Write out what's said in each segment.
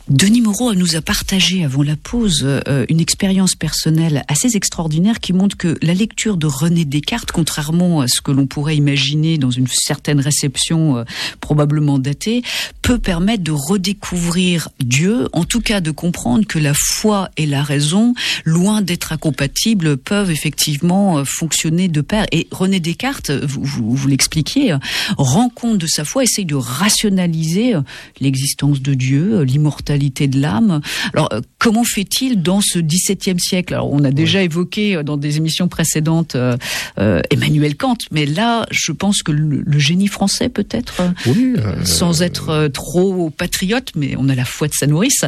Denis Moreau nous a partagé avant la pause une expérience personnelle assez extraordinaire qui montre que la lecture de René Descartes, contrairement à ce que l'on pourrait imaginer dans une certaine réception probablement datée, peut permettre de redécouvrir Dieu, en tout cas de comprendre que la foi et la raison, loin d'être incompatibles, peuvent effectivement fonctionner de pair. Et René Descartes, vous l'expliquiez, rend compte de sa foi, essaye de rationaliser l'existence de Dieu, l'immortalité de l'âme. Alors, comment fait-il dans ce XVIIe siècle? Alors, on a déjà évoqué dans des émissions précédentes Emmanuel Kant, mais là, je pense que le génie français, peut-être, sans être trop patriote, mais on a la foi de sa nourrice,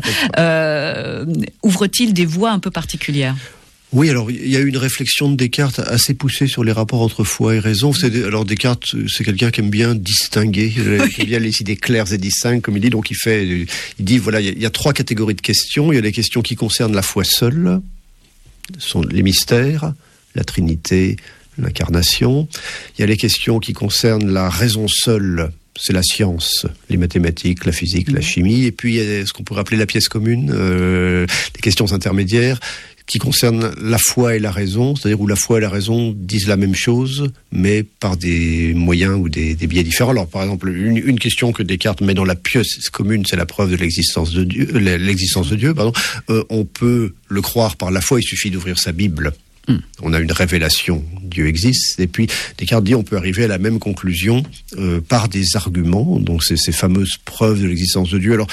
ouvre-t-il des voies un peu particulières? Oui, alors il y a eu une réflexion de Descartes assez poussée sur les rapports entre foi et raison. Alors Descartes, c'est quelqu'un qui aime bien distinguer, qui aime bien les idées claires et distinctes, comme il dit. Donc il dit voilà, il y a 3 catégories de questions. Il y a les questions qui concernent la foi seule, sont les mystères, la Trinité, l'incarnation. Il y a les questions qui concernent la raison seule. C'est la science, les mathématiques, la physique, la chimie. Et puis il y a ce qu'on pourrait appeler la pièce commune, les questions intermédiaires, qui concerne la foi et la raison, c'est-à-dire où la foi et la raison disent la même chose, mais par des moyens ou des biais différents. Alors, par exemple, une question que Descartes met dans la pièce commune, c'est la preuve de l'existence de Dieu. On peut le croire par la foi, il suffit d'ouvrir sa Bible. On a une révélation, Dieu existe, et puis Descartes dit on peut arriver à la même conclusion par des arguments, donc ces fameuses preuves de l'existence de Dieu. Alors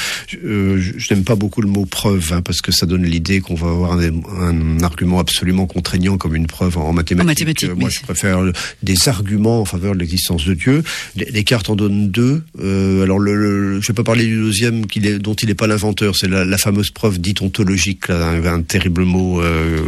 je n'aime pas beaucoup le mot preuve, parce que ça donne l'idée qu'on va avoir un argument absolument contraignant comme une preuve en mathématiques. Moi je préfère des arguments en faveur de l'existence de Dieu. Descartes en donne 2. Alors je ne vais pas parler du deuxième dont il n'est pas l'inventeur, c'est la fameuse preuve dite ontologique, là, un terrible mot.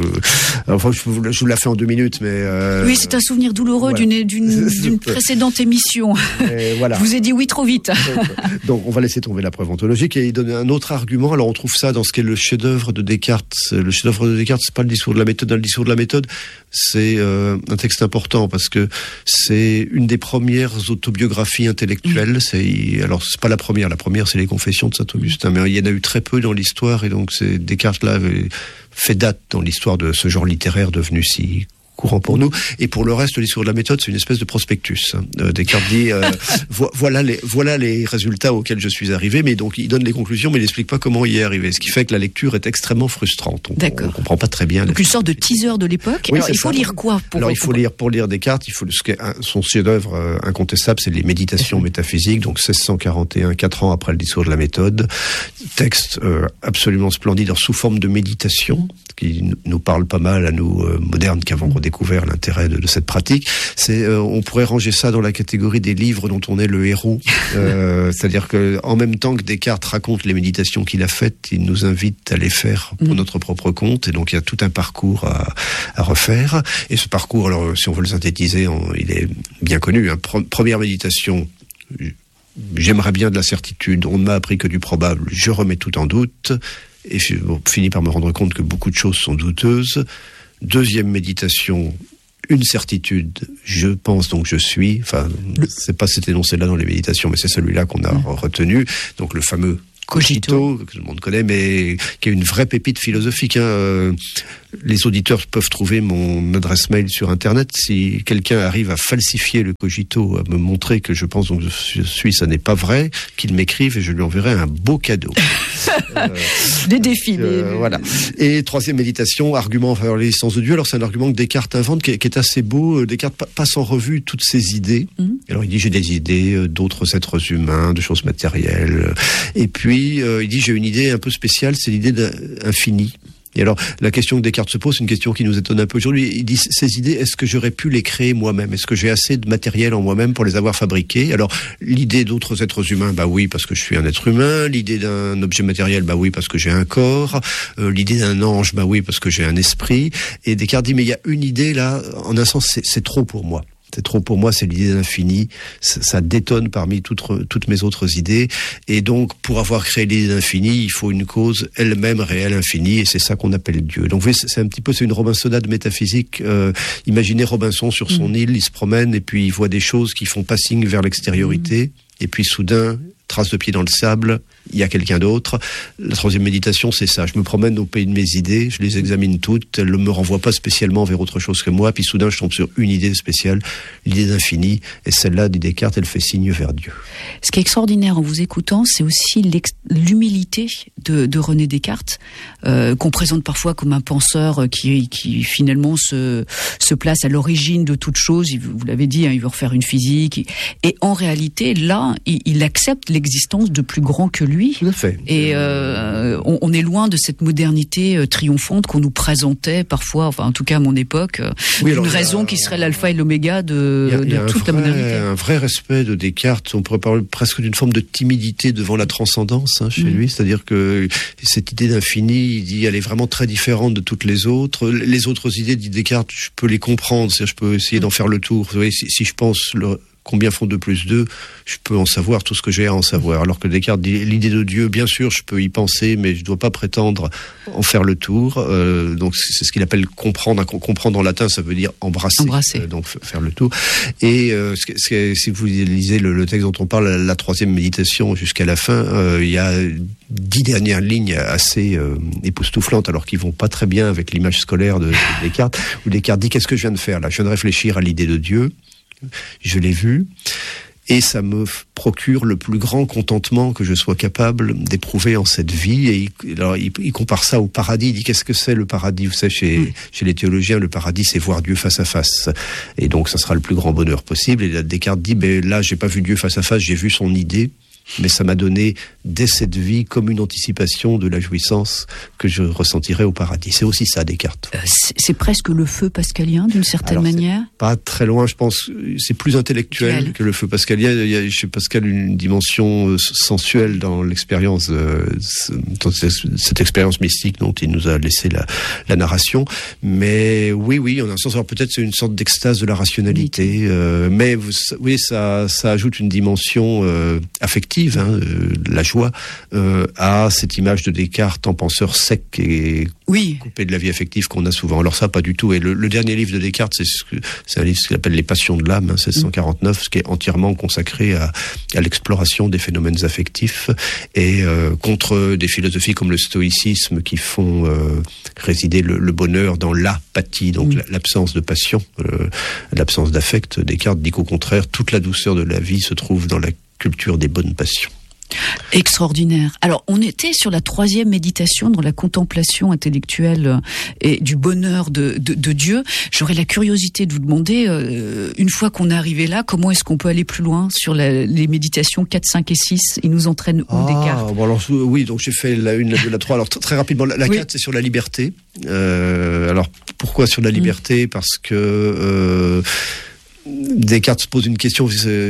Enfin, je vous la fais en 2 minutes, mais... Oui, c'est un souvenir douloureux d'une précédente émission. Voilà. Je vous ai dit oui trop vite. Donc, on va laisser tomber la preuve ontologique et il donne un autre argument. Alors, on trouve ça dans ce qu'est le chef-d'œuvre de Descartes. Le chef-d'œuvre de Descartes, c'est pas le discours de la méthode. Dans le discours de la méthode, c'est un texte important parce que c'est une des premières autobiographies intellectuelles. Alors, c'est pas la première. La première, c'est les Confessions de Saint-Augustin. Mais il y en a eu très peu dans l'histoire et donc Descartes, là, fait date dans l'histoire de ce genre littéraire devenu si courant pour nous. Et pour le reste, le discours de la méthode, c'est une espèce de prospectus. Descartes dit voilà les résultats auxquels je suis arrivé, mais donc il donne les conclusions, mais il n'explique pas comment il y est arrivé. Ce qui fait que la lecture est extrêmement frustrante. On ne comprend pas très bien. Donc une sorte de teaser de l'époque. Oui, alors il faut lire quoi pour lire Descartes, son chef-d'œuvre incontestable, c'est les Méditations métaphysiques, donc 1641, 4 ans après le discours de la méthode. Texte absolument splendide, sous forme de méditation, qui nous parle pas mal à nous modernes qui avons redécouvert l'intérêt de cette pratique. On pourrait ranger ça dans la catégorie des livres dont on est le héros. C'est-à-dire que en même temps que Descartes raconte les méditations qu'il a faites, il nous invite à les faire pour notre propre compte. Et donc il y a tout un parcours à refaire. Et ce parcours, alors si on veut le synthétiser, il est bien connu. Première méditation. J'aimerais bien de la certitude. On ne m'a appris que du probable. Je remets tout en doute. Et je finis par me rendre compte que beaucoup de choses sont douteuses. Deuxième méditation, une certitude, je pense donc je suis. Enfin, c'est pas cet énoncé-là dans les méditations, mais c'est celui-là qu'on a retenu. Donc le fameux cogito, que tout le monde connaît, mais qui est une vraie pépite philosophique. Les auditeurs peuvent trouver mon adresse mail sur Internet. Si quelqu'un arrive à falsifier le cogito, à me montrer que je pense donc je suis, ça n'est pas vrai, qu'il m'écrive et je lui enverrai un beau cadeau. Des défis. Voilà. Et troisième méditation, argument en faveur de l'existence de Dieu. Alors c'est un argument que Descartes invente, qui est assez beau. Descartes passe en revue toutes ses idées. Alors il dit j'ai des idées d'autres êtres humains, de choses matérielles. Et puis il dit j'ai une idée un peu spéciale, c'est l'idée d'infini. Et alors, la question que Descartes se pose, c'est une question qui nous étonne un peu aujourd'hui. Il dit, ces idées, est-ce que j'aurais pu les créer moi-même? Est-ce que j'ai assez de matériel en moi-même pour les avoir fabriquées? Alors, l'idée d'autres êtres humains, bah oui, parce que je suis un être humain. L'idée d'un objet matériel, bah oui, parce que j'ai un corps. L'idée d'un ange, bah oui, parce que j'ai un esprit. Et Descartes dit, mais il y a une idée là, en un sens, c'est trop pour moi. C'est trop pour moi, c'est l'idée d'infini. Ça détonne parmi toutes mes autres idées. Et donc, pour avoir créé l'idée d'infini, il faut une cause elle-même réelle, infinie, et c'est ça qu'on appelle Dieu. Donc, vous voyez, c'est une Robinsonade métaphysique. Imaginez Robinson sur son île, il se promène, et puis il voit des choses qui font passing vers l'extériorité, et puis soudain, trace de pied dans le sable, il y a quelqu'un d'autre. La troisième méditation, c'est ça. Je me promène au pays de mes idées, je les examine toutes, elles ne me renvoient pas spécialement vers autre chose que moi, puis soudain je tombe sur une idée spéciale, l'idée d'infini, et celle-là, dit Descartes, elle fait signe vers Dieu. Ce qui est extraordinaire en vous écoutant, c'est aussi l'humilité de René Descartes, qu'on présente parfois comme un penseur qui finalement se place à l'origine de toute chose. Vous l'avez dit, il veut refaire une physique, et en réalité, là, il accepte l'existence de plus grand que lui. Tout à fait. Et on est loin de cette modernité triomphante qu'on nous présentait parfois, enfin en tout cas à mon époque, une raison qui serait l'alpha et l'oméga de toute la modernité. Un vrai respect de Descartes, on pourrait parler presque d'une forme de timidité devant la transcendance chez lui, c'est-à-dire que cette idée d'infini, il dit, elle est vraiment très différente de toutes les autres. Les autres idées, dit Descartes, je peux les comprendre, c'est-à-dire je peux essayer d'en faire le tour. Vous voyez, si je pense combien font 2 plus 2, je peux en savoir tout ce que j'ai à en savoir. Alors que Descartes dit, l'idée de Dieu, bien sûr, je peux y penser, mais je ne dois pas prétendre en faire le tour. Donc c'est ce qu'il appelle comprendre. Comprendre en latin, ça veut dire embrasser. Donc faire le tour. Et si vous lisez le texte dont on parle, la troisième méditation jusqu'à la fin, il y a 10 dernières lignes assez époustouflantes, alors qu'ils vont pas très bien avec l'image scolaire de Descartes, où Descartes dit, qu'est-ce que je viens de faire là ? Je viens de réfléchir à l'idée de Dieu. Je l'ai vu, et ça me procure le plus grand contentement que je sois capable d'éprouver en cette vie. Et il compare ça au paradis. Il dit, qu'est-ce que c'est le paradis ? Vous savez, chez les théologiens, le paradis, c'est voir Dieu face à face. Et donc, ça sera le plus grand bonheur possible. Et Descartes dit, là, j'ai pas vu Dieu face à face, j'ai vu son idée. Mais ça m'a donné, dès cette vie, comme une anticipation de la jouissance que je ressentirai au paradis. C'est aussi ça, Descartes. C'est presque le feu pascalien, d'une certaine manière. Pas très loin, je pense. C'est plus intellectuel que le feu pascalien. Il y a chez Pascal une dimension sensuelle dans l'expérience, dans cette expérience mystique dont il nous a laissé la narration. Mais oui, en un sens, alors peut-être c'est une sorte d'extase de la rationalité. Mais oui, ça ajoute une dimension affective, la joie, à cette image de Descartes en penseur sec et coupé de la vie affective qu'on a souvent. Alors ça, pas du tout. Et le dernier livre de Descartes, c'est un livre qu'il appelle Les Passions de l'âme, 1649, ce qui est entièrement consacré à l'exploration des phénomènes affectifs et contre des philosophies comme le stoïcisme qui font résider le bonheur dans l'apathie, donc l'absence de passion, l'absence d'affect. Descartes dit qu'au contraire, toute la douceur de la vie se trouve dans la culture des bonnes passions. Extraordinaire. Alors, on était sur la troisième méditation, dans la contemplation intellectuelle et du bonheur de Dieu. J'aurais la curiosité de vous demander, une fois qu'on est arrivé là, comment est-ce qu'on peut aller plus loin sur les méditations 4, 5 et 6 ? Ils nous entraînent où, Descartes ? Bon alors, oui, donc j'ai fait la 1, la 2, la 3. Alors, très rapidement, la 4, c'est sur la liberté. Alors, pourquoi sur la liberté ? Parce que Descartes se pose une question,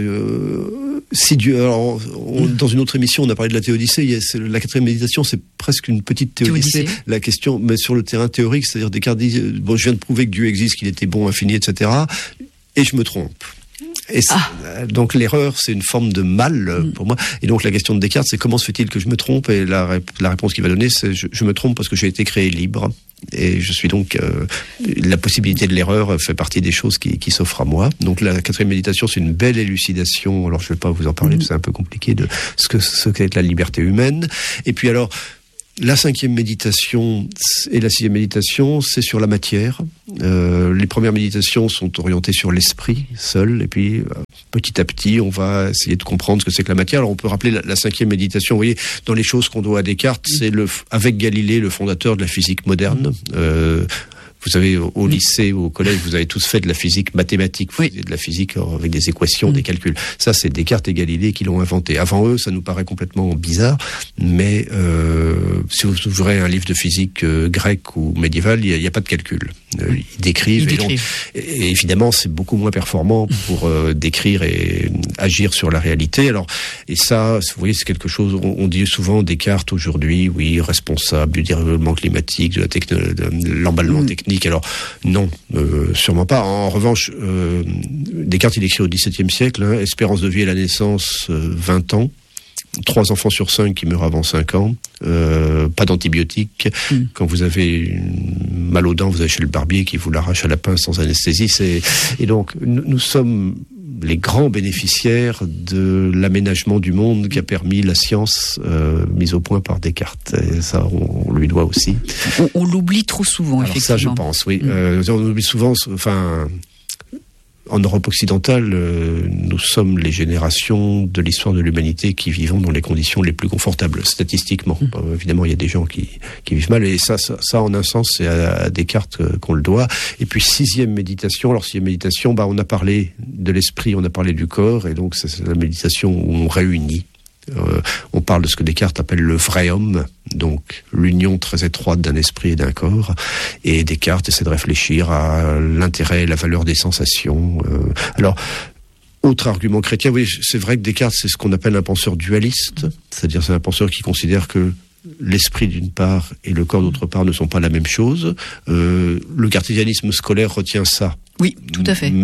si Dieu, dans une autre émission on a parlé de la théodicée, la 4e méditation c'est presque une petite théodicée, la question, mais sur le terrain théorique, c'est-à-dire Descartes dit, je viens de prouver que Dieu existe, qu'il était bon, infini, etc., et je me trompe. Et donc l'erreur, c'est une forme de mal pour moi. Et donc la question de Descartes, c'est comment se fait-il que je me trompe ? Et la réponse qu'il va donner, c'est je me trompe parce que j'ai été créé libre. Et je suis donc la possibilité de l'erreur fait partie des choses qui s'offrent à moi. Donc la 4e méditation, c'est une belle élucidation. Alors je ne vais pas vous en parler, c'est un peu compliqué, de ce qu'est la liberté humaine. Et puis alors, la 5e méditation et la 6e méditation, c'est sur la matière. Les premières méditations sont orientées sur l'esprit seul, et puis petit à petit, on va essayer de comprendre ce que c'est que la matière. Alors on peut rappeler la 5e méditation, vous voyez, dans les choses qu'on doit à Descartes, c'est avec Galilée, le fondateur de la physique moderne. Vous savez, au lycée ou au collège, vous avez tous fait de la physique mathématique, de la physique avec des équations, des calculs. Ça, c'est Descartes et Galilée qui l'ont inventé. Avant eux, ça nous paraît complètement bizarre, mais si vous ouvrez un livre de physique grec ou médiéval, il n'y a pas de calcul. Ils décrivent. Et évidemment, c'est beaucoup moins performant pour décrire et agir sur la réalité. Alors, et ça, vous voyez, c'est quelque chose, on dit souvent Descartes aujourd'hui, responsable du dérèglement climatique, de l'emballement technique. Alors non, sûrement pas. En revanche, Descartes, il écrit au XVIIe siècle, espérance de vie à la naissance, 20 ans. 3 enfants sur 5 qui meurent avant 5 ans, pas d'antibiotiques. Quand vous avez mal aux dents, vous allez chez le barbier qui vous l'arrache à la pince sans anesthésie. Et donc, nous sommes les grands bénéficiaires de l'aménagement du monde qu'a permis la science mise au point par Descartes. Et ça, on lui doit aussi. On l'oublie trop souvent, alors effectivement. Ça, je pense, oui. On oublie souvent, en Europe occidentale, nous sommes les générations de l'histoire de l'humanité qui vivons dans les conditions les plus confortables, statistiquement. Évidemment, il y a des gens qui vivent mal, et ça, en un sens, c'est à Descartes qu'on le doit. Et puis, sixième méditation, on a parlé de l'esprit, on a parlé du corps, et donc c'est la méditation où on réunit. On parle de ce que Descartes appelle le vrai homme, donc l'union très étroite d'un esprit et d'un corps. Et Descartes essaie de réfléchir à l'intérêt et la valeur des sensations. Alors, autre argument chrétien, oui, c'est vrai que Descartes, c'est ce qu'on appelle un penseur dualiste, c'est-à-dire c'est un penseur qui considère que l'esprit d'une part et le corps d'autre part ne sont pas la même chose. Le cartésianisme scolaire retient ça. Oui, tout à fait.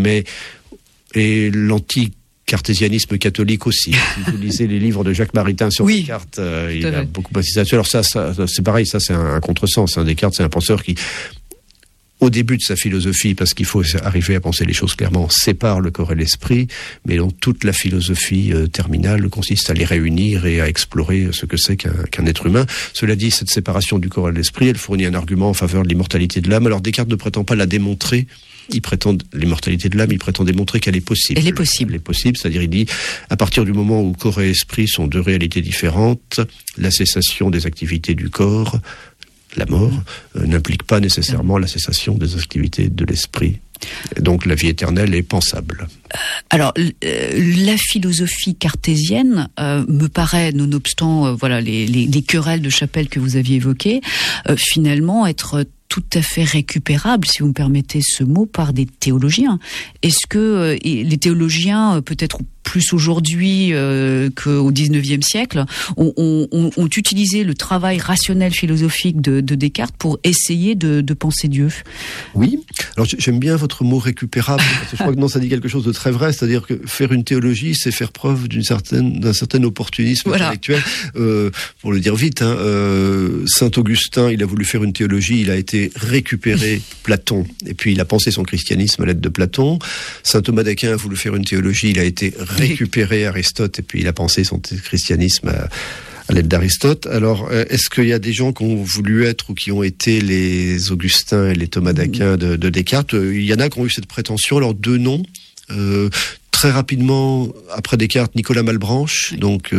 Et cartésianisme catholique aussi. Si vous lisez les livres de Jacques Maritain sur Descartes, il a beaucoup insisté là-dessus. Alors ça, c'est pareil, ça c'est un contresens. Descartes, c'est un penseur qui, au début de sa philosophie, parce qu'il faut arriver à penser les choses clairement, sépare le corps et l'esprit, mais donc toute la philosophie terminale consiste à les réunir et à explorer ce que c'est qu'un être humain. Cela dit, cette séparation du corps et de l'esprit, elle fournit un argument en faveur de l'immortalité de l'âme. Alors Descartes ne prétend pas la démontrer. Il prétend l'immortalité de l'âme, il prétend démontrer qu'elle est possible. Elle est possible. Elle est possible, c'est-à-dire il dit, à partir du moment où corps et esprit sont deux réalités différentes, la cessation des activités du corps, la mort, n'implique pas nécessairement la cessation des activités de l'esprit. Donc la vie éternelle est pensable. Alors, la philosophie cartésienne me paraît, nonobstant les querelles de chapelle que vous aviez évoquées, finalement être tout à fait récupérable, si vous me permettez ce mot, par des théologiens. Est-ce que les théologiens, peut-être plus aujourd'hui qu'au XIXe siècle, ont utilisé le travail rationnel philosophique de Descartes pour essayer de penser Dieu? Oui. Alors j'aime bien votre mot récupérable, parce que je crois que ça dit quelque chose de très vrai, c'est-à-dire que faire une théologie, c'est faire preuve d'un certain opportunisme intellectuel. Pour le dire vite, Saint Augustin, il a voulu faire une théologie, il a été récupérer Platon, et puis il a pensé son christianisme à l'aide de Platon. Saint Thomas d'Aquin a voulu faire une théologie, il a été récupérer Aristote, et puis il a pensé son christianisme à l'aide d'Aristote. Alors, est-ce qu'il y a des gens qui ont voulu être ou qui ont été les Augustins et les Thomas d'Aquin de Descartes? Il y en a qui ont eu cette prétention. Alors, deux noms. Très rapidement, après Descartes, Nicolas Malebranche. Donc,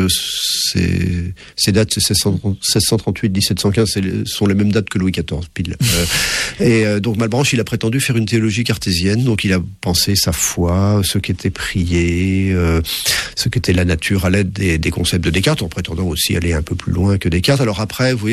ces dates, c'est 1638-1715, sont les mêmes dates que Louis XIV, pile. Donc, Malebranche, il a prétendu faire une théologie cartésienne. Donc, il a pensé sa foi, ce qu'était prier, ce qu'était la nature à l'aide des concepts de Descartes, en prétendant aussi aller un peu plus loin que Descartes. Alors après, vous voyez,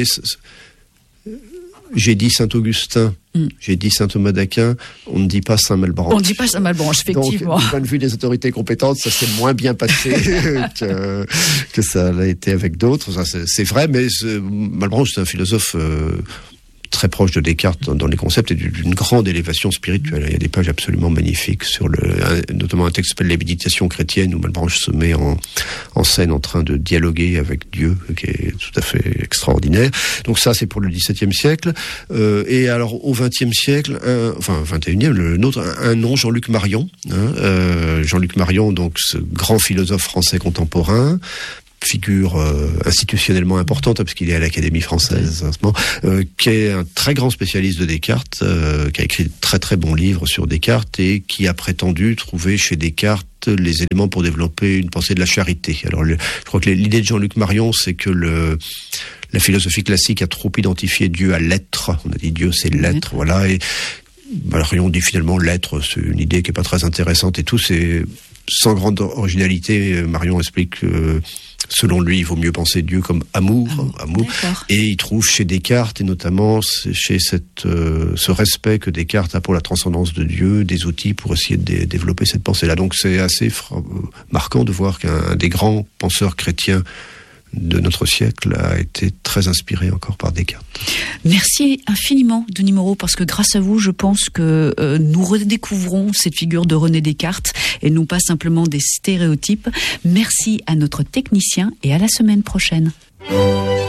j'ai dit Saint-Augustin, j'ai dit Saint Thomas d'Aquin, on ne dit pas Saint Malebranche. On ne dit pas Saint Malebranche, effectivement. Donc, du point de vue des autorités compétentes, ça s'est moins bien passé que ça l'a été avec d'autres. Ça, c'est vrai, mais Malebranche, c'est un philosophe très proche de Descartes dans les concepts et d'une grande élévation spirituelle. Il y a des pages absolument magnifiques sur notamment un texte qui s'appelle Les Méditations chrétiennes, où Malebranche se met en scène en train de dialoguer avec Dieu, qui est tout à fait extraordinaire. Donc ça, c'est pour le XVIIe siècle. Et alors, au XXe siècle, XXIe, le nôtre, un nom, Jean-Luc Marion. Jean-Luc Marion, donc ce grand philosophe français contemporain, figure institutionnellement importante, parce qu'il est à l'Académie française en ce moment, qui est un très grand spécialiste de Descartes, qui a écrit de très très bons livres sur Descartes et qui a prétendu trouver chez Descartes les éléments pour développer une pensée de la charité. Alors je crois que l'idée de Jean-Luc Marion, c'est que la philosophie classique a trop identifié Dieu à l'être. On a dit Dieu c'est l'être, voilà. Et Marion dit finalement l'être, c'est une idée qui est pas très intéressante et tout. C'est sans grande originalité. Marion explique que selon lui, il vaut mieux penser Dieu comme amour. Et il trouve chez Descartes, et notamment chez ce respect que Descartes a pour la transcendance de Dieu, des outils pour essayer de développer cette pensée-là. Donc c'est assez marquant de voir qu'un des grands penseurs chrétiens de notre siècle a été très inspiré encore par Descartes. Merci infiniment, Denis Moreau, parce que grâce à vous, je pense que nous redécouvrons cette figure de René Descartes et non pas simplement des stéréotypes. Merci à notre technicien et à la semaine prochaine.